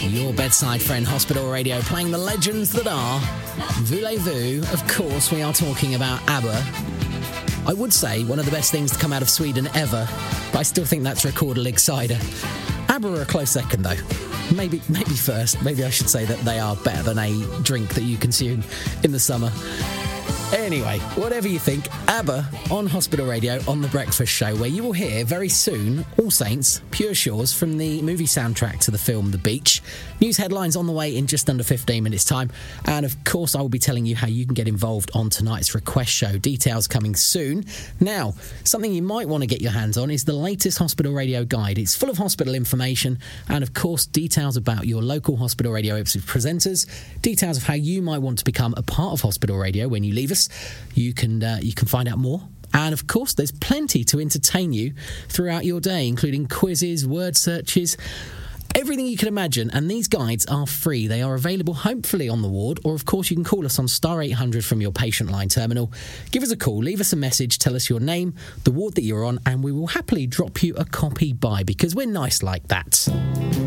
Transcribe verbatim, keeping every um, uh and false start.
Your bedside friend, Hospital Radio, playing the legends that are. Voulez-vous? Of course, we are talking about ABBA. I would say one of the best things to come out of Sweden ever, but I still think that's Rekorderlig cider. ABBA are a close second, though. Maybe, maybe first. Maybe I should say that they are better than a drink that you consume in the summer. Anyway, whatever you think, ABBA on Hospital Radio on The Breakfast Show, where you will hear very soon All Saints, Pure Shores from the movie soundtrack to the film The Beach. News headlines on the way in just under fifteen minutes' time. And of course, I will be telling you how you can get involved on tonight's request show. Details coming soon. Now, something you might want to get your hands on is the latest Hospital Radio guide. It's full of hospital information and, of course, details about your local Hospital Radio Ipswich presenters, details of how you might want to become a part of Hospital Radio when you leave us. You can uh, you can find out more. And of course, there's plenty to entertain you throughout your day, including quizzes, word searches, everything you can imagine. And these guides are free. They are available hopefully on the ward, or of course you can call us on star eight hundred from your patient line terminal. Give us a call, leave us a message, tell us your name, the ward that you're on, and we will happily drop you a copy by, because we're nice like that.